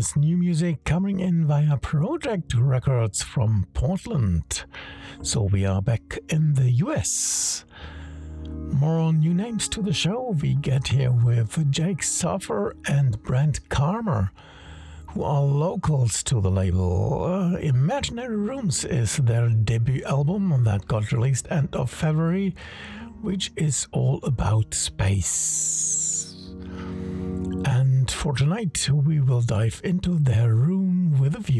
is new music coming in via Project Records from Portland. So we are back in the US. More new names to the show we get here with Jake Surfer and Brent Karmer, who are locals to the label. Imaginary Rooms is their debut album that got released end of February, which is all about space. And for tonight, we will dive into their room with a view.